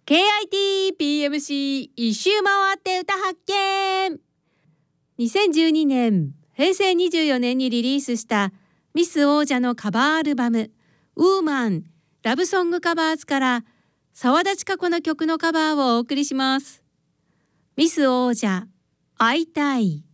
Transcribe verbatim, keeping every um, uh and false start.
ケーアイティーピーエムシー 一周回って歌発見。にせんじゅうにねんへいせいにじゅうよねんにリリースしたミス王者のカバーアルバムウーマンラブソングカバーズから澤田知可子の曲のカバーをお送りします。ミス王者会いたい。